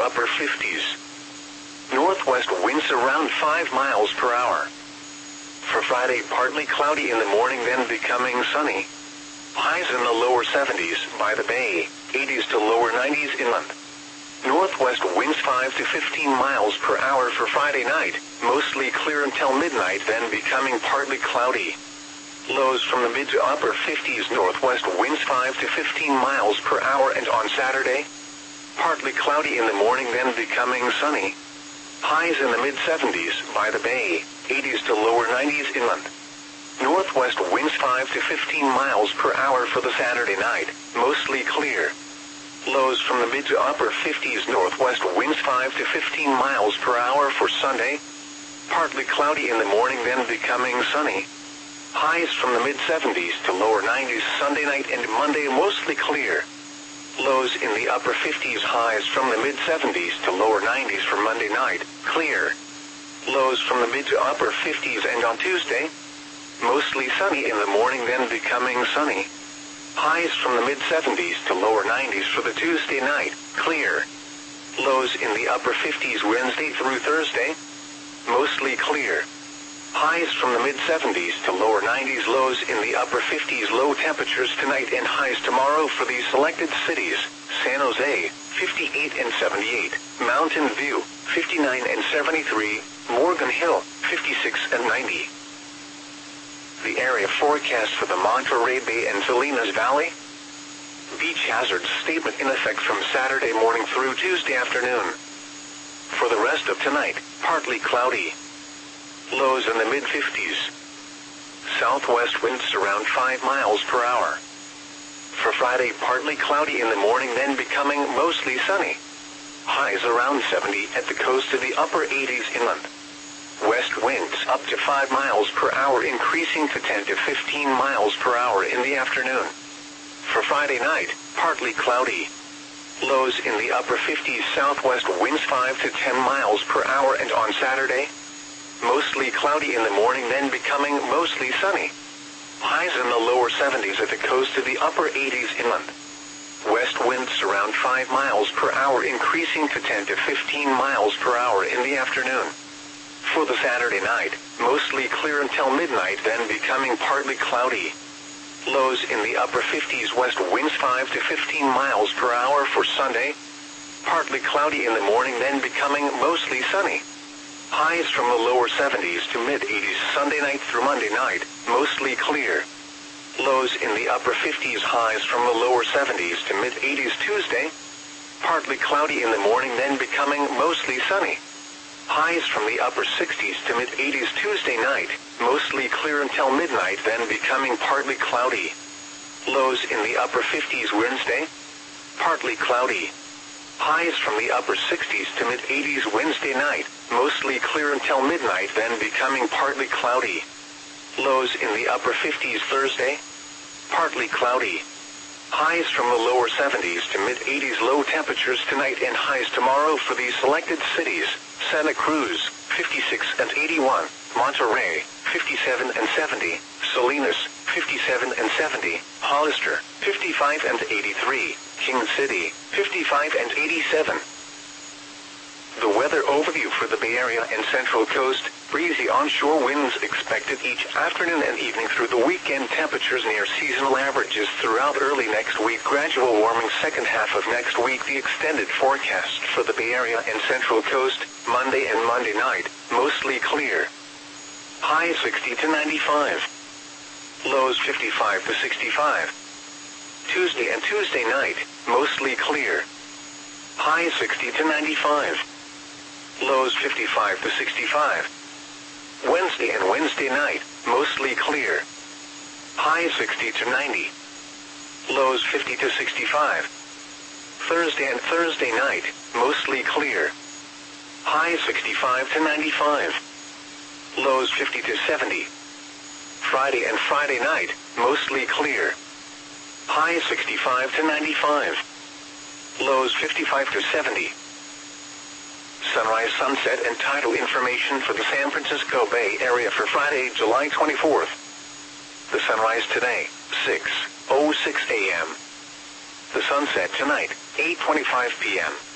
upper 50s. Northwest winds around 5 miles per hour. For Friday, partly cloudy in the morning, then becoming sunny. Highs in the lower 70s by the bay, 80s to lower 90s inland. Northwest winds 5 to 15 miles per hour for Friday night, mostly clear until midnight, then becoming partly cloudy. Lows from the mid to upper 50s. Northwest winds 5 to 15 miles per hour, and on Saturday, partly cloudy in the morning, then becoming sunny. Highs in the mid 70s by the bay, 80s to lower 90s inland. Northwest winds 5 to 15 miles per hour for the Saturday night, mostly clear. Lows from the mid to upper 50s. Northwest winds 5 to 15 miles per hour for Sunday. Partly cloudy in the morning, then becoming sunny. Highs from the mid 70s to lower 90s Sunday night and Monday, mostly clear. Lows in the upper 50s. Highs from the mid 70s to lower 90s for Monday night, clear. Lows from the mid to upper 50s, and on Tuesday, mostly sunny in the morning, then becoming sunny. Highs from the mid 70s to lower 90s for the Tuesday night, clear. Lows in the upper 50s Wednesday through Thursday, mostly clear. Highs from the mid 70s to lower 90s. Lows in the upper 50s. Low temperatures tonight and highs tomorrow for these selected cities: San Jose, 58 and 78, Mountain View, 59 and 73, Morgan Hill, 56 and 90. The area forecast for the Monterey Bay and Salinas Valley. Beach hazard statement in effect from Saturday morning through Tuesday afternoon. For the rest of tonight, partly cloudy. Lows in the mid-50s. Southwest winds around 5 miles per hour. For Friday, partly cloudy in the morning, then becoming mostly sunny. Highs around 70 at the coast to the upper 80s inland. West winds up to 5 miles per hour, increasing to 10 to 15 miles per hour in the afternoon. For Friday night, partly cloudy. Lows in the upper 50s. Southwest winds 5 to 10 miles per hour, and on Saturday, mostly cloudy in the morning, then becoming mostly sunny. Highs in the lower 70s at the coast to the upper 80s inland. West winds around 5 miles per hour, increasing to 10 to 15 miles per hour in the afternoon. For the Saturday night, mostly clear until midnight, then becoming partly cloudy. Lows in the upper 50s. West winds 5 to 15 miles per hour for Sunday. Partly cloudy in the morning, then becoming mostly sunny. Highs from the lower 70s to mid-80s Sunday night through Monday night, mostly clear. Lows in the upper 50s. Highs from the lower 70s to mid-80s Tuesday. Partly cloudy in the morning, then becoming mostly sunny. Highs from the upper 60s to mid-80s Tuesday night, mostly clear until midnight, then becoming partly cloudy. Lows in the upper 50s Wednesday. Partly cloudy. Highs from the upper 60s to mid-80s Wednesday night, mostly clear until midnight, then becoming partly cloudy. Lows in the upper 50s Thursday. Partly cloudy. Highs from the lower 70s to mid-80s. Low temperatures tonight and highs tomorrow for these selected cities: Santa Cruz, 56 and 81, Monterey, 57 and 70, Salinas, 57 and 70, Hollister, 55 and 83, King City, 55 and 87. The weather overview for the Bay Area and Central Coast: breezy onshore winds expected each afternoon and evening through the weekend. Temperatures near seasonal averages throughout early next week. Gradual warming second half of next week. The extended forecast for the Bay Area and Central Coast: Monday and Monday night, mostly clear. High 60 to 95. Lows 55 to 65. Tuesday and Tuesday night, mostly clear. High 60 to 95. Lows 55 to 65. Wednesday and Wednesday night, mostly clear. High 60 to 90. Lows 50 to 65. Thursday and Thursday night, mostly clear. High 65 to 95. Lows 50 to 70. Friday and Friday night, mostly clear. High 65 to 95. Lows 55 to 70. Sunrise, sunset, and tidal information for the San Francisco Bay Area for Friday, July 24th. The sunrise today, 6:06 a.m. The sunset tonight, 8:25 p.m.